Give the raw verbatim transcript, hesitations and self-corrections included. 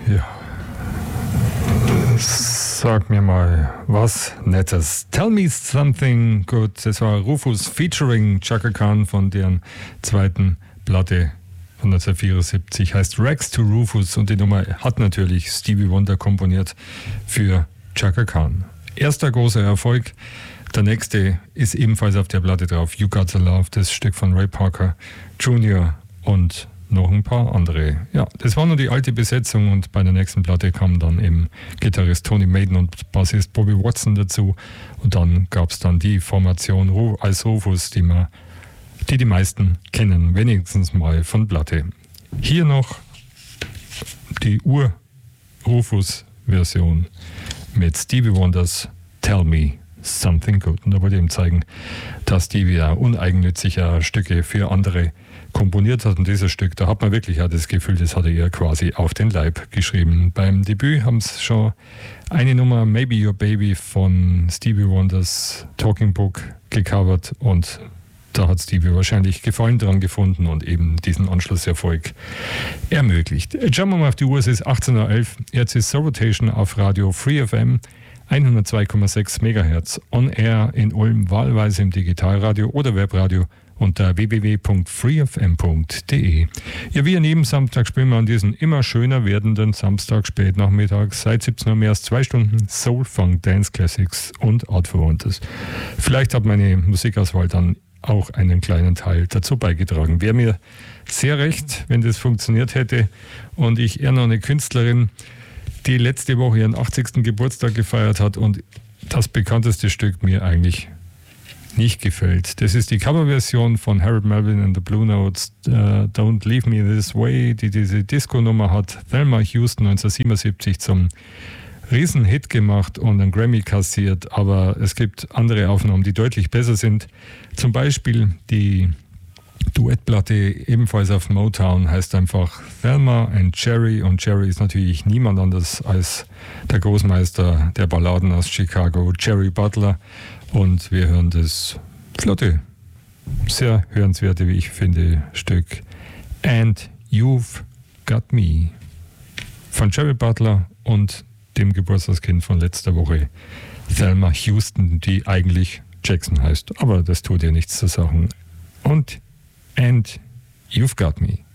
Ja. Sag mir mal was Nettes. Tell me something good. Das war Rufus featuring Chaka Khan von deren zweiten Platte von neunzehnhundertvierundsiebzig. Heißt Rags to Rufus und die Nummer hat natürlich Stevie Wonder komponiert für Chaka Khan. Erster großer Erfolg. Der nächste ist ebenfalls auf der Platte drauf. You Got to Love, das Stück von Ray Parker Junior und noch ein paar andere. Ja, das war nur die alte Besetzung und bei der nächsten Platte kamen dann eben Gitarrist Tony Maiden und Bassist Bobby Watson dazu und dann gab es dann die Formation als Rufus, die, man, die die meisten kennen, wenigstens mal von Platte. Hier noch die Ur-Rufus-Version mit Stevie Wonders Tell Me Something Good. Und da wollte ich ihm zeigen, dass Stevie ja uneigennützig ja Stücke für andere komponiert hat. Und dieses Stück, da hat man wirklich ja das Gefühl, das hat er ihr quasi auf den Leib geschrieben. Beim Debüt haben sie schon eine Nummer Maybe Your Baby von Stevie Wonders Talking Book gecovert und da hat Stevie wahrscheinlich Gefallen dran gefunden und eben diesen Anschlusserfolg ermöglicht. Schauen wir mal auf die Uhr, es ist achtzehn Uhr elf. Jetzt ist Soul Rotation auf Radio Free F M hundertzwei Komma sechs Megahertz on air in Ulm, wahlweise im Digitalradio oder Webradio unter w w w punkt free f m punkt d e. Ja, wie an jedem Samstag spielen wir an diesem immer schöner werdenden Samstag spätnachmittag seit siebzehn Uhr mehr als zwei Stunden Soul, Funk, Dance Classics und Artverwandtes. Vielleicht hat meine Musikauswahl dann auch einen kleinen Teil dazu beigetragen. Wäre mir sehr recht, wenn das funktioniert hätte und ich eher noch eine Künstlerin, die letzte Woche ihren achtzigsten Geburtstag gefeiert hat und das bekannteste Stück mir eigentlich nicht gefällt. Das ist die Coverversion von Harold Melvin and the Blue Notes, uh, Don't Leave Me This Way, die diese Disco-Nummer hat Thelma Houston neunzehnhundertsiebenundsiebzig zum Riesenhit gemacht und einen Grammy kassiert, aber es gibt andere Aufnahmen, die deutlich besser sind. Zum Beispiel die Duettplatte ebenfalls auf Motown heißt einfach Thelma and Jerry und Jerry ist natürlich niemand anders als der Großmeister der Balladen aus Chicago, Jerry Butler, und wir hören das flotte, sehr hörenswerte, wie ich finde, Stück And You've Got Me von Jerry Butler und dem Geburtstagskind von letzter Woche, Thelma Houston, die eigentlich Jackson heißt, aber das tut ihr nichts zu sagen. Und And You've Got Me.